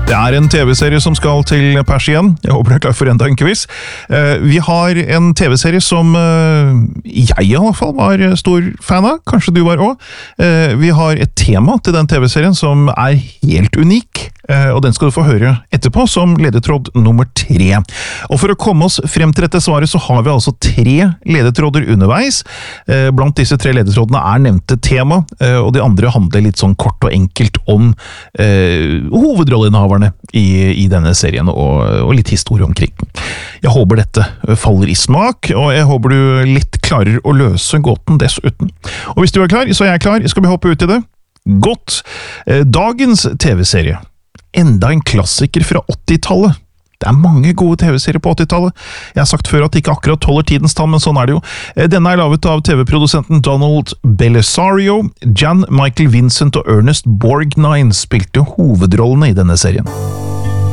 Det en TV-serie som skal til pers igjen. Jeg håper du klar for enda en quiz. Vi har en TV-serie som jeg i alle fall var stor fan av. Kanskje du var også. Vi har et tema til den TV-serien som helt unik. Og den skal du få høre etterpå som ledetråd nummer 3. Og for å komme oss frem til dette svaret så har vi altså 3 ledetråder underveis. Blant disse 3 ledetrådene nevnte tema, og de andre handler litt sånn kort og enkelt om hovedrolleinnehaverne i denne serien, og litt historie omkring. Jeg håper dette faller i smak, og jeg håper du litt klarer å løse gåten dessuten. Og hvis du klar, så jeg klar. Skal vi hoppe ut i det? Godt! Dagens TV-serie. Enda en klassiker fra 80-tallet. Det mange gode TV-serier på 80-tallet. Jeg har sagt før at det ikke akkurat holder tidens tann, men sånn det jo. Denne laget av TV-produsenten Donald Bellisario. Jan Michael Vincent og Ernest Borgnine spilte hovedrollene i denne serien.